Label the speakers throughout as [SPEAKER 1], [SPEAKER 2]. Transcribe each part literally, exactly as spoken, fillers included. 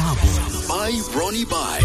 [SPEAKER 1] Kagahapon by Ronnie Bai.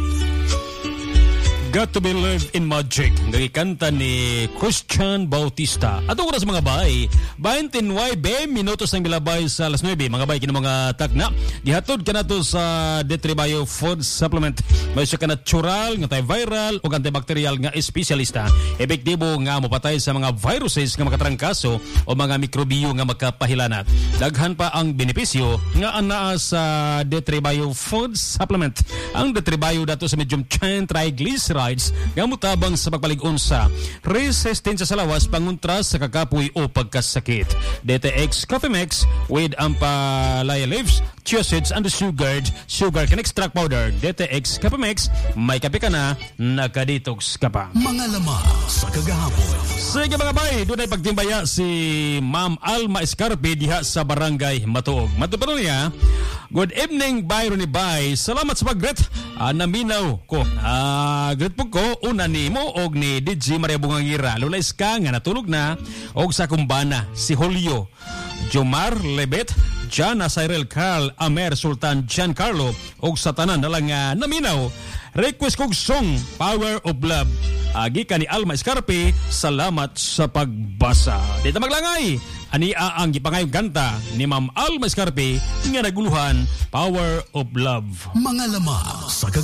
[SPEAKER 2] Got to Believe in Magic, nagikanta ni Christian Bautista. At oras mga bay, twenty-nine minutos ng bilabay sa alas nine. Mga bay, kina mga takna. Gihatod ka na to sa Detribio Food Supplement. May siya ka natural, antiviral o antibacterial nga espesyalista. Epektibo nga mapatay sa mga viruses nga makatrangkaso o mga mikrobiyo nga makapahilanat. Daghan pa ang benepisyo nga anaa sa Detribio Food Supplement. Ang Detribio dato sa medium chain triglyceride nga mutabang sa pagpalig-on sa resistensya sa lawas, panguntras sa kakapoy o pagkasakit. D T X Coffee Mix with ampalaya leaves, chia seeds, and the sugared sugar can extract powder. D T X Coffee Mix, may kape ka na, nakadetox ka pa.
[SPEAKER 1] Mga lamang sa kagahapon.
[SPEAKER 2] Sige mga bay, doon ay pagtimbaya si Ma'am Alma Escarpe diha sa Barangay Matuog. Matupano niya, good evening, Byron ni Bay. Salamat sa pag-gret. Uh, naminaw ko. Uh, gret po ko, una ni mo og ni D J Maria Bungangira. Lulais ka nga natulog na og sa kumbana si Julio Jomar Lebet, Jana Cyril Carl Amer Sultan Giancarlo og sa tanan na lang uh, naminaw. Request kong song Power of Love. Agi ka ni Alma Escarpe, salamat sa pagbasa. Dito maglangay, ania ang gipangayong kanta ni Ma'am Alma Escarpe nga naguluhan, Power of Love.
[SPEAKER 1] Mga lamang sa